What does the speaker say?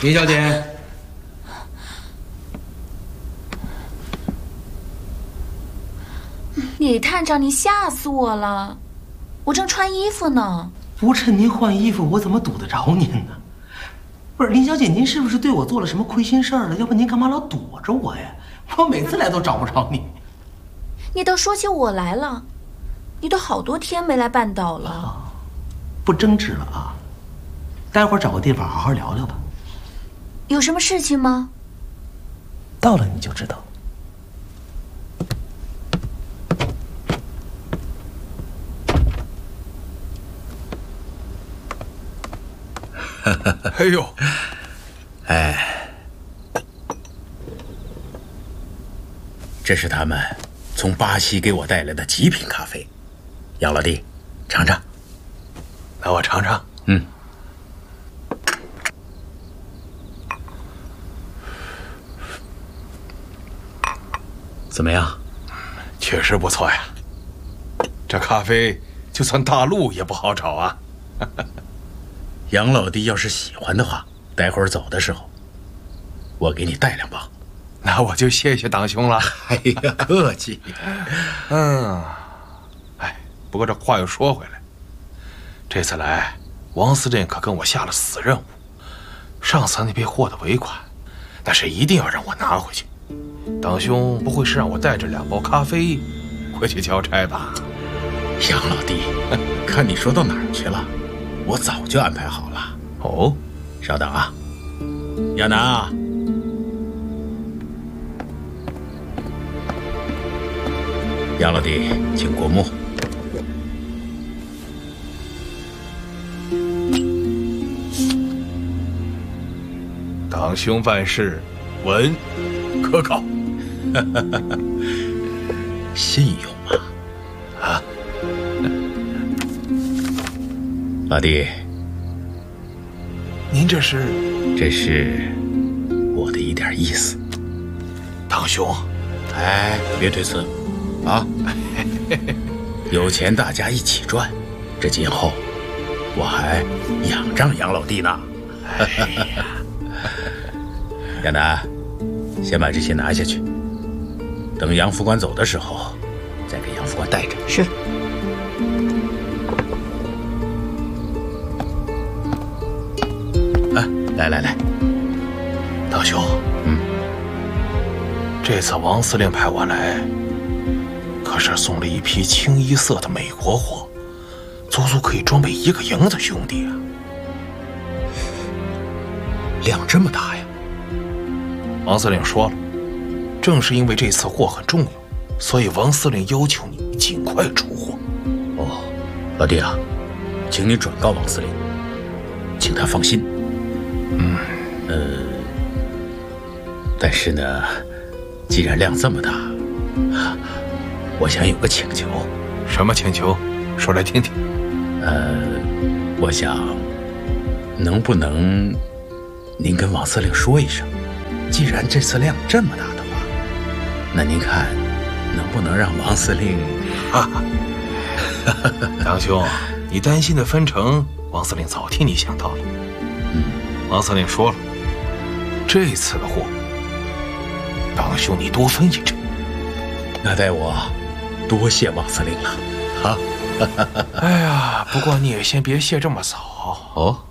林小姐， 李探长，你吓死我了！我正穿衣服呢。 不趁您换衣服，我怎么堵得着您呢？不是林小姐，您是不是对我做了什么亏心事儿了？要不您干嘛老躲着我呀？我每次来都找不着你。 你倒说起我来了，你都好多天没来半岛了。 不争执了啊，待会儿找个地方好好聊聊吧。 有什么事情吗？ 到了你就知道。 哎呦， 哎，这是他们从巴西给我带来的极品咖啡，杨老弟，尝尝。 那我尝尝。 嗯。怎么样？ 确实不错呀。这咖啡就算大陆也不好找啊。 杨老弟要是喜欢的话，待会儿走的时候，我给你带2包。 那我就谢谢党兄了。 哎呀，客气。 哎，不过这话又说回来，这次来，王司令可跟我下了死任务，上次那批货的尾款，那是一定要让我拿回去。党兄不会是让我带着2包咖啡回去交差吧？ 杨老弟，看你说到哪儿去了？我早就安排好了。 哦， 稍等啊，亚楠，杨老弟，请过目。 党兄办事稳可靠。 信用嘛。 啊， 老弟， 您这是我的一点意思。 党兄， 哎，别推辞啊！有钱大家一起赚，这今后我还仰仗杨老弟呢。亚楠，先把这些拿下去，等杨副官走的时候，再给杨副官带着。 是。 啊，来， 党兄，这次王司令派我来，可是送了一批清一色的美国货，足足可以装备1个营的兄弟啊！ 量这么大呀！ 王司令说了，正是因为这次货很重要，所以王司令要求你尽快出货。 哦，老弟啊，请你转告王司令，请他放心。但是呢，既然量这么大，我想有个请求。 什么请求？说来听听。 我想，能不能您跟王司令说一声，既然这次量这么大的话，那您看能不能让王司令？ 党兄，你担心的分成，王司令早替你想到了。王司令说了，这次的货，党兄你多分1成。 那待我多谢王司令了。 哎呀，不过你也先别谢这么早哦。